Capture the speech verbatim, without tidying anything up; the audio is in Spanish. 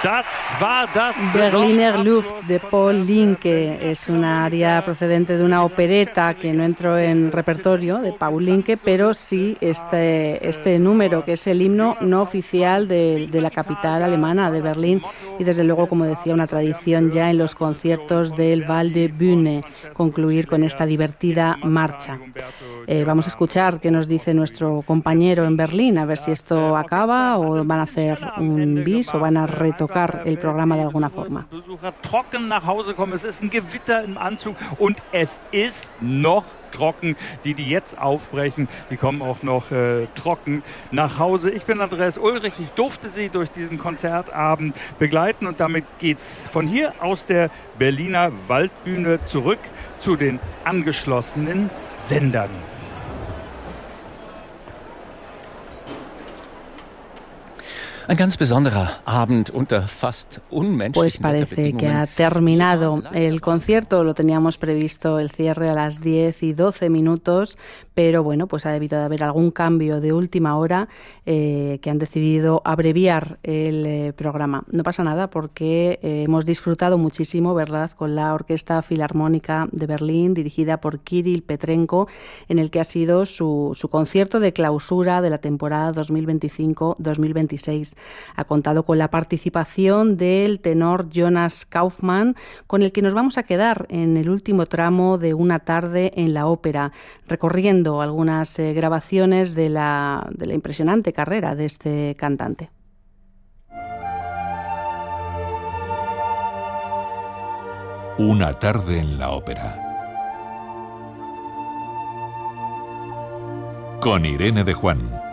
Berliner Luft de Paul Linke es una aria procedente de una opereta que no entró en repertorio de Paul Linke, pero sí este, este número, que es el himno no oficial de, de la capital alemana, de Berlín, y desde luego, como decía, una tradición ya en los conciertos del Waldbühne, concluir con esta divertida marcha. Eh, vamos a escuchar qué nos dice nuestro compañero en Berlín, a ver si esto acaba o van a hacer un bis o van a retocar el programa de alguna forma. Trocken nach Hause kommen, es ist ein Gewitter im Anzug und es ist noch trocken. Die, die jetzt aufbrechen, die kommen auch noch äh, trocken nach Hause. Ich bin Andreas Ulrich, ich durfte Sie durch diesen Konzertabend begleiten und damit geht's von hier aus der Berliner Waldbühne zurück zu den angeschlossenen Sendern. Ein ganz besonderer Abend unter fast unmenschlichen Pues parece que ha terminado el concierto. Lo teníamos previsto el cierre a las diez y doce minutos, pero bueno, pues ha debido de haber algún cambio de última hora eh, que han decidido abreviar el eh, programa. No pasa nada porque eh, hemos disfrutado muchísimo, ¿verdad?, con la Orquesta Filarmónica de Berlín, dirigida por Kirill Petrenko, en el que ha sido su, su concierto de clausura de la temporada dos mil veinticinco dos mil veintiséis. Ha contado con la participación del tenor Jonas Kaufmann, con el que nos vamos a quedar en el último tramo de Una tarde en la ópera, recorriendo algunas eh, grabaciones de la, de la impresionante carrera de este cantante. Una tarde en la ópera. Con Irene de Juan.